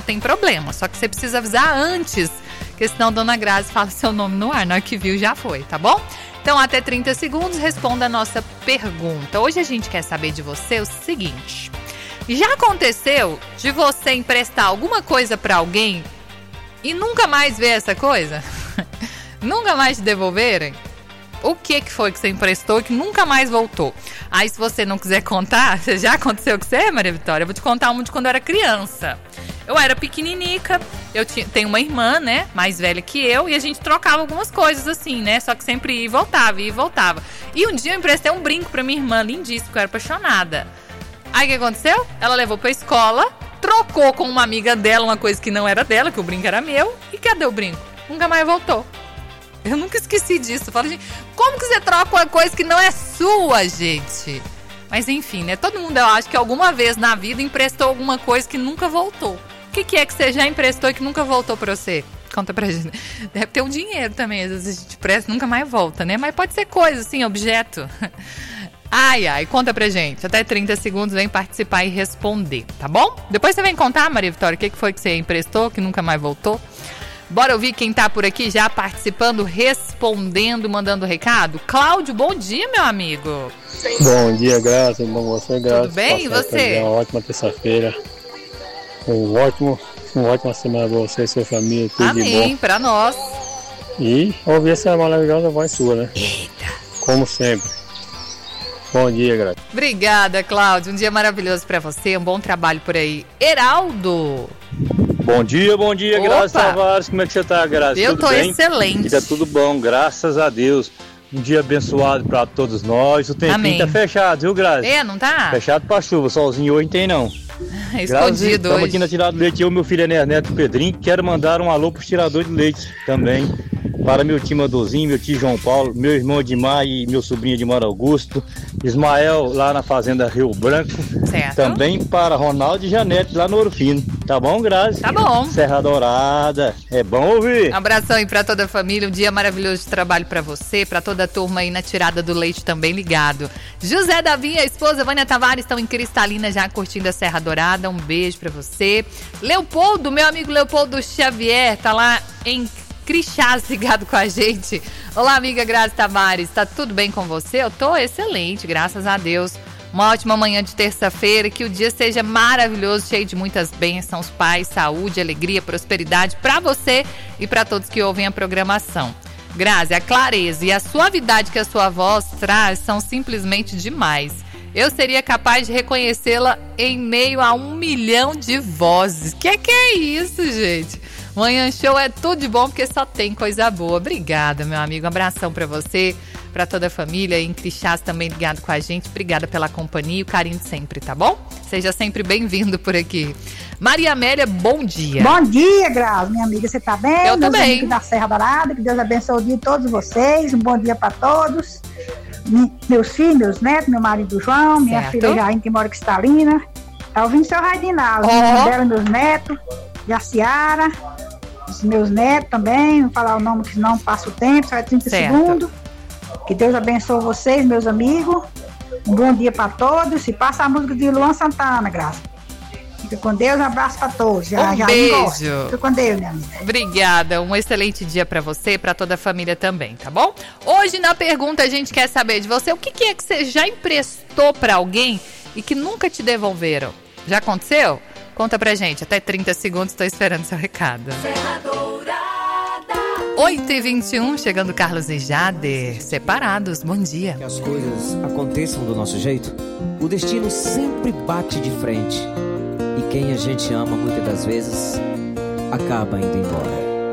tem problema. Só que você precisa avisar antes, porque senão a Dona Grazi fala seu nome no ar. Na hora que viu, já foi, tá bom? Então, até 30 segundos, responda a nossa pergunta. Hoje a gente quer saber de você o seguinte: já aconteceu de você emprestar alguma coisa pra alguém e nunca mais ver essa coisa? Nunca mais te devolverem? O que foi que você emprestou e que nunca mais voltou? Aí, se você não quiser contar, já aconteceu com você, Maria Vitória? Eu vou te contar um de quando eu era criança. Eu era pequeninica, tenho uma irmã, né, mais velha que eu, e a gente trocava algumas coisas assim, né, só que sempre ia e voltava, ia e voltava. E um dia eu emprestei um brinco pra minha irmã, lindíssimo, porque eu era apaixonada. Aí, o que aconteceu? Ela levou pra escola, trocou com uma amiga dela uma coisa que não era dela, que o brinco era meu, e cadê o brinco? Nunca mais voltou. Eu nunca esqueci disso. Eu falo, gente, como que você troca uma coisa que não é sua, gente? Mas enfim, né? Todo mundo, eu acho que alguma vez na vida emprestou alguma coisa que nunca voltou. O que é que você já emprestou e que nunca voltou pra você? Conta pra gente. Deve ter um dinheiro também. Às vezes a gente empresta e nunca mais volta, né? Mas pode ser coisa, assim, objeto. Ai, conta pra gente. Até 30 segundos, vem participar e responder, tá bom? Depois você vem contar, Maria Vitória, o que foi que você emprestou que nunca mais voltou? Bora ouvir quem tá por aqui já participando, respondendo, mandando recado. Cláudio, bom dia, meu amigo. Bom dia, Graça. Bom você, Graça. Tudo bem? E você? Uma ótima terça-feira. Uma ótima semana pra você e sua família. Tudo Amém, de bom. pra nós. E ouvir essa maravilhosa voz sua, né? Eita. Como sempre. Bom dia, Graça. Obrigada, Cláudio. Um dia maravilhoso pra você. Um bom trabalho por aí. Heraldo. Bom dia, Opa. Graça Tavares. Como é que você tá, Graça? Eu tudo tô bem? excelente. Tá tudo bom, graças a Deus. Um dia abençoado pra todos nós. O tempinho Amém. tá fechado, viu, Graça? Não tá? Fechado pra chuva, solzinho hoje não tem não. Escondido Estamos hoje. aqui na tirada de leite, eu, meu filho Neto Pedrinho. Quero mandar um alô pros tiradores de leite também. Para meu tio Adorzinho, meu tio João Paulo, meu irmão Edmar e meu sobrinho Edmar Augusto, Ismael lá na fazenda Rio Branco, Certo. também para Ronaldo e Janete lá no Ouro Fino. Tá bom, Grazi? Tá bom. Serra Dourada, é bom ouvir. Um abração aí pra toda a família, um dia maravilhoso de trabalho pra você, pra toda a turma aí na tirada do leite também ligado. José Davi e a esposa Vânia Tavares estão em Cristalina já curtindo a Serra Dourada, um beijo pra você. Leopoldo, meu amigo Leopoldo Xavier, tá lá em Crixás ligado com a gente. Olá, amiga Grazi Tavares, tá tudo bem com você? Eu tô excelente, graças a Deus. Uma ótima manhã de terça-feira, que o dia seja maravilhoso, cheio de muitas bênçãos, paz, saúde, alegria, prosperidade pra você e pra todos que ouvem a programação. Grazi, a clareza e a suavidade que a sua voz traz são simplesmente demais. Eu seria capaz de reconhecê-la em meio a 1 milhão de vozes. Que é isso, gente? Manhã Show é tudo de bom porque só tem coisa boa. Obrigada, meu amigo. Um abração pra você, pra toda a família. Em Crixás também ligado com a gente. Obrigada pela companhia e o carinho de sempre, tá bom? Seja sempre bem-vindo por aqui. Maria Amélia, bom dia. Bom dia, Grazi, minha amiga. Você tá bem? Eu tô Meus bem. amigos da Serra Dourada, que Deus abençoe o dia de todos vocês. Um bom dia pra todos. Meus filhos, meus netos, meu marido João, minha Certo. filha Jaine, que mora em Cristalina. Tá ouvindo seu Radinaldo, dela, meus netos, e a Ciara, os meus netos também. Não falar o nome, que senão passa o tempo, só é 30 Certo. segundos. Que Deus abençoe vocês, meus amigos. Um bom dia pra todos. E passa a música de Luan Santana, Graça. Fica com Deus, um abraço pra todos. Já beijo. gosto. Fica com Deus, minha amiga. Obrigada, um excelente dia pra você e pra toda a família também, tá bom? Hoje na pergunta a gente quer saber de você o que é que você já emprestou pra alguém e que nunca te devolveram. Já aconteceu? Conta pra gente, até 30 segundos, tô esperando seu recado. 8h21, chegando Carlos e Jader, separados, bom dia. Que as coisas aconteçam do nosso jeito, o destino sempre bate de frente. E quem a gente ama muitas das vezes acaba indo embora.